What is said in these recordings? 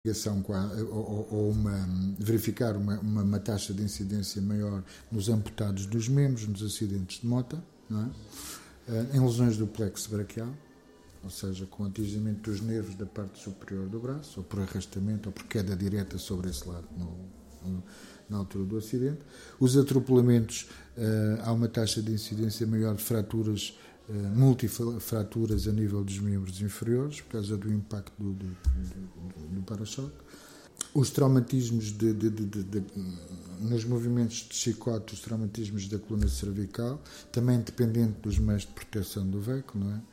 Verificar uma taxa de incidência maior nos amputados dos membros, nos acidentes de moto, não é? Em lesões do plexo braquial, ou seja, com atingimento dos nervos da parte superior do braço, ou por arrastamento, ou por queda direta sobre esse lado na altura do acidente. Os atropelamentos, há uma taxa de incidência maior de fraturas, multifraturas a nível dos membros inferiores, por causa do impacto do para-choque. Os traumatismos nos movimentos de chicote, os traumatismos da coluna cervical, também dependente dos meios de proteção do veículo, não é?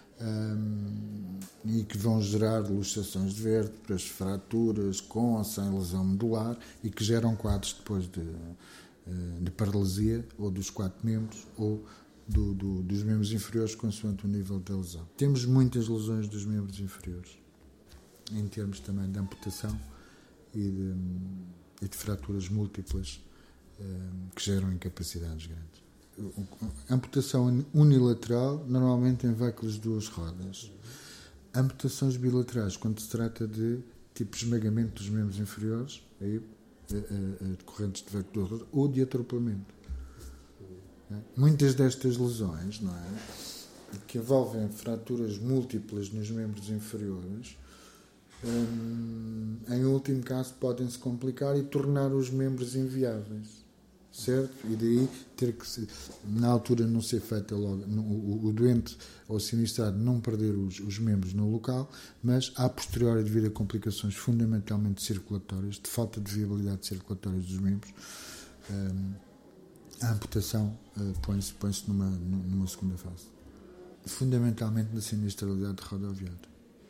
E que vão gerar luxações de vértebras, fraturas com ou sem lesão medular e que geram quadros depois de paralisia ou dos 4 membros ou dos membros inferiores consoante o nível da lesão. Temos muitas lesões dos membros inferiores, em termos também de amputação e de fraturas múltiplas que geram incapacidades grandes. Amputação unilateral, normalmente em veículos de 2 rodas. Amputações bilaterais, quando se trata de tipo de esmagamento dos membros inferiores, aí, decorrentes de veículo de 2 rodas, ou de atropelamento. Muitas destas lesões, não é, que envolvem fraturas múltiplas nos membros inferiores, em último caso podem se complicar e tornar os membros inviáveis, certo? E daí ter que, na altura, não ser feita logo, o doente ou sinistrado não perder os membros no local, mas a posteriori, devido a complicações fundamentalmente circulatórias, de falta de viabilidade circulatória dos membros, a amputação põe-se numa segunda fase. Fundamentalmente na sinistralidade rodoviária.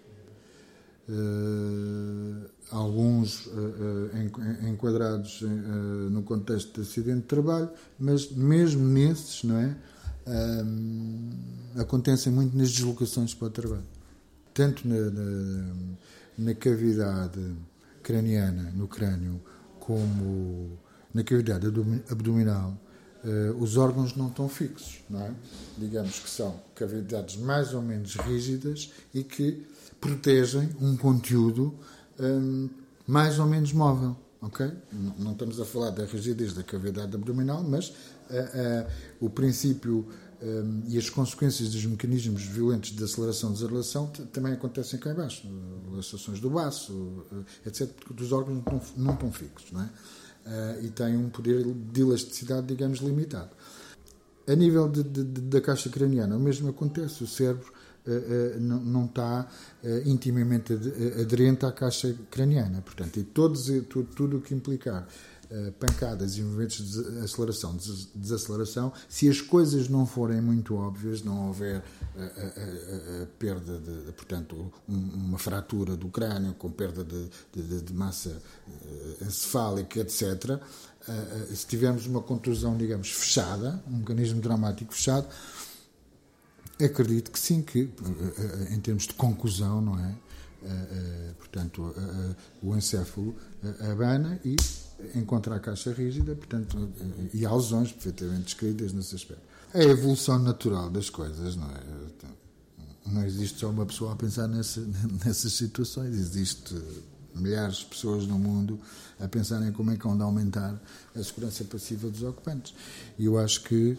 Alguns enquadrados no contexto de acidente de trabalho, mas mesmo nesses, não é? Acontecem muito nas deslocações para o trabalho. Tanto na cavidade craniana, no crânio, como na cavidade abdominal, os órgãos não estão fixos, não é? Digamos que são cavidades mais ou menos rígidas e que protegem um conteúdo mais ou menos móvel, ok? Não estamos a falar da rigidez da cavidade abdominal, mas o princípio e as consequências dos mecanismos violentos de aceleração e desaceleração também acontecem cá em baixo, relaxações do baço, etc., porque os órgãos não estão fixos, não é? E têm um poder de elasticidade, digamos, limitado. A nível da caixa craniana, o mesmo acontece. O cérebro não está intimamente aderente à caixa craniana. Portanto, e tudo o que implicar pancadas e movimentos de aceleração, desaceleração, se as coisas não forem muito óbvias, não houver a perda portanto, uma fratura do crânio com perda de massa encefálica, etc., se tivermos uma contusão, digamos, fechada, um mecanismo traumático fechado, acredito que sim, que em termos de conclusão, não é? Portanto, o encéfalo abana e encontra a caixa rígida, portanto, e há lesões perfeitamente descritas nesse aspecto. É a evolução natural das coisas, não é? Não existe só uma pessoa a pensar nessas situações, existe milhares de pessoas no mundo a pensarem como é que vão de aumentar a segurança passiva dos ocupantes. E eu acho que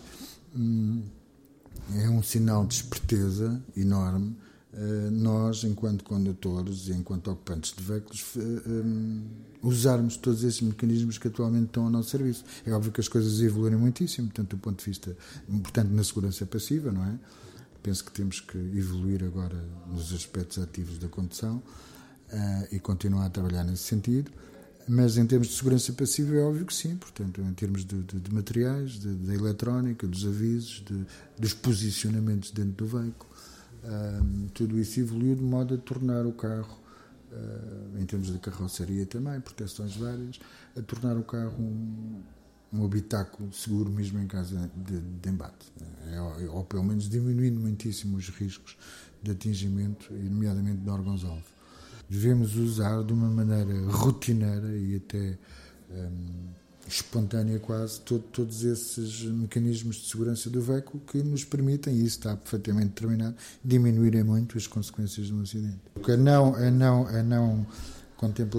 é um sinal de esperteza enorme nós, enquanto condutores e enquanto ocupantes de veículos, usarmos todos esses mecanismos que atualmente estão ao nosso serviço. É óbvio que as coisas evoluíram muitíssimo, tanto do ponto de vista, portanto, na segurança passiva, não é? Penso que temos que evoluir agora nos aspectos ativos da condução e continuar a trabalhar nesse sentido. Mas em termos de segurança passiva é óbvio que sim, portanto, em termos de materiais, da eletrónica, dos avisos, dos posicionamentos dentro do veículo, tudo isso evoluiu de modo a tornar o carro, em termos de carroceria também, proteções várias, a tornar o carro um habitáculo seguro mesmo em caso de embate, ou pelo menos diminuindo muitíssimo os riscos de atingimento, e nomeadamente de órgãos-alvo. Devemos usar de uma maneira rotineira e até espontânea quase todos esses mecanismos de segurança do veículo que nos permitem, e isso está perfeitamente determinado, diminuírem muito as consequências de um acidente. A não contemplativa.